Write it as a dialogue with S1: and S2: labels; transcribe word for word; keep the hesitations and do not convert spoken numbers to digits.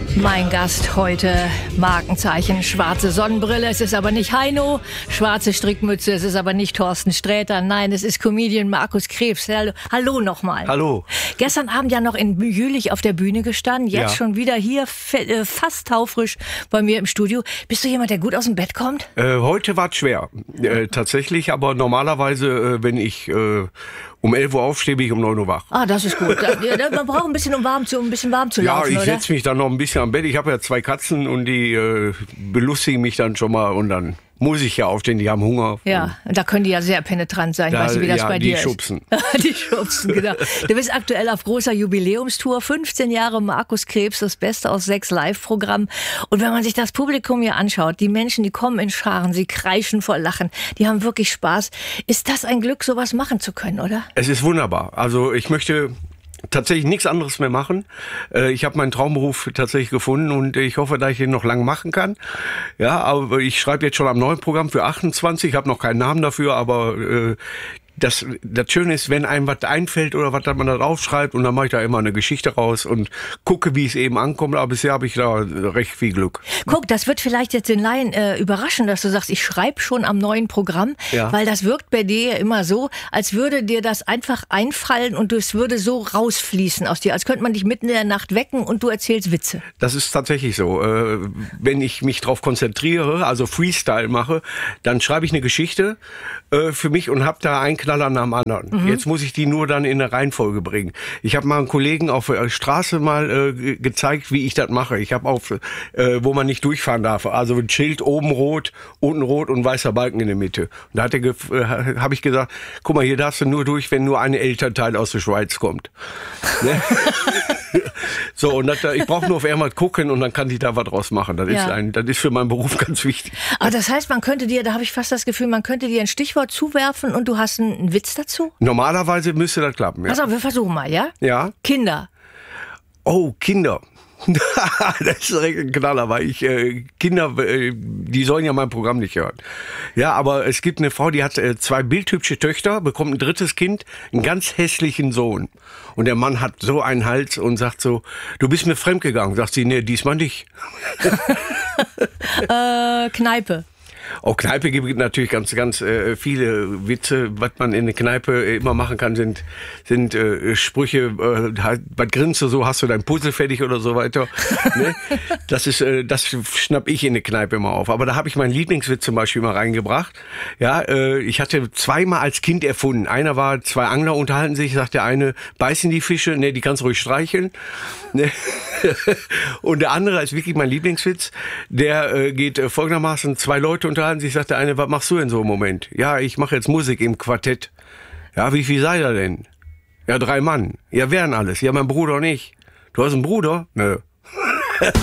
S1: Mein Gast heute, Markenzeichen, schwarze Sonnenbrille. Es ist aber nicht Heino, schwarze Strickmütze. Es ist aber nicht Thorsten Sträter. Nein, es ist Comedian Markus Krebs. Hallo, hallo nochmal.
S2: Hallo.
S1: Gestern Abend ja noch in Jülich auf der Bühne gestanden. Jetzt ja. schon wieder hier, fast taufrisch bei mir im Studio. Bist du jemand, der gut aus dem Bett kommt?
S2: Äh, heute war es schwer. Äh, tatsächlich, aber normalerweise, äh, wenn ich äh, um elf Uhr aufstehe, bin ich um neun Uhr wach.
S1: Ah, das ist gut. Da, man braucht ein bisschen, um warm zu, um ein bisschen warm zu laufen,
S2: Ja, ich setze mich dann noch ein bisschen am Bett. Ich habe ja zwei Katzen und die äh, belustigen mich dann schon mal und dann muss ich ja aufstehen, die haben Hunger.
S1: Ja, da können die ja sehr penetrant sein.
S2: Da,
S1: weißt du, wie das
S2: ja,
S1: bei
S2: die
S1: dir
S2: schubsen.
S1: ist? Die schubsen, genau. Du bist aktuell auf großer Jubiläumstour. fünfzehn Jahre Markus Krebs, das Beste aus sechs Live-Programmen. Und wenn man sich das Publikum hier anschaut, die Menschen, die kommen in Scharen, sie kreischen vor Lachen, die haben wirklich Spaß. Ist das ein Glück, sowas machen zu können, oder?
S2: Es ist wunderbar. Also ich möchte tatsächlich nichts anderes mehr machen. Ich habe meinen Traumberuf tatsächlich gefunden und ich hoffe, dass ich den noch lang machen kann. Ja, aber ich schreibe jetzt schon am neuen Programm für achtundzwanzig. Ich habe noch keinen Namen dafür, aber äh, das, das Schöne ist, wenn einem was einfällt oder was man da draufschreibt und dann mache ich da immer eine Geschichte raus und gucke, wie es eben ankommt. Aber bisher habe ich da recht viel Glück.
S1: Guck, das wird vielleicht jetzt den Laien äh, überraschen, dass du sagst, ich schreibe schon am neuen Programm, ja. Weil das wirkt bei dir immer so, als würde dir das einfach einfallen und es würde so rausfließen aus dir, als könnte man dich mitten in der Nacht wecken und du erzählst Witze.
S2: Das ist tatsächlich so. Äh, wenn ich mich darauf konzentriere, also Freestyle mache, dann schreibe ich eine Geschichte äh, für mich und habe da einen Knaller nach dem anderen. Mhm. Jetzt muss ich die nur dann in eine Reihenfolge bringen. Ich habe mal einen Kollegen auf der Straße mal äh, gezeigt, wie ich das mache. Ich habe auf, äh, wo man nicht durchfahren darf, also ein Schild oben rot, unten rot und weißer Balken in der Mitte. Und da hat er äh, habe ich gesagt, guck mal, hier darfst du nur durch, wenn nur ein Elternteil aus der Schweiz kommt. Ne? So, und das, ich brauche nur auf einmal gucken und dann kann ich da was draus machen. Das, ja. ist ein, das ist für meinen Beruf ganz wichtig.
S1: Aber das heißt, man könnte dir, da habe ich fast das Gefühl, man könnte dir ein Stichwort zuwerfen und du hast einen, einen Witz dazu?
S2: Normalerweise müsste das klappen, ja.
S1: Pass auf, wir versuchen mal, ja?
S2: Ja.
S1: Kinder.
S2: Oh, Kinder. Das ist direkt ein Knaller, weil ich äh, Kinder, äh, die sollen ja mein Programm nicht hören. Ja, aber es gibt eine Frau, die hat äh, zwei bildhübsche Töchter, bekommt ein drittes Kind, einen ganz hässlichen Sohn. Und der Mann hat so einen Hals und sagt so, du bist mir fremdgegangen. Sagt sie, nee, diesmal nicht.
S1: äh, Kneipe.
S2: Auch Kneipe gibt natürlich ganz, ganz äh, viele Witze. Was man in der Kneipe äh, immer machen kann, sind, sind äh, Sprüche, äh, halt, was grinst du so, hast du dein Puzzle fertig oder so weiter. Ne? Das ist, äh, das schnapp ich in der Kneipe immer auf. Aber da habe ich meinen Lieblingswitz zum Beispiel mal reingebracht. Ja, äh, ich hatte zweimal als Kind erfunden. Einer war, zwei Angler unterhalten sich, sagt der eine, beißen die Fische, ne, die kannst du ruhig streicheln. Ne? Und der andere ist wirklich mein Lieblingswitz. Der äh, geht äh, folgendermaßen, zwei Leute unterhalten sich, sagt der eine, was machst du denn so im Moment? Ja, ich mache jetzt Musik im Quartett. Ja, wie viel seid ihr denn? Ja, drei Mann. Ja, wer denn alles? Ja, mein Bruder und ich. Du hast einen Bruder? Nö.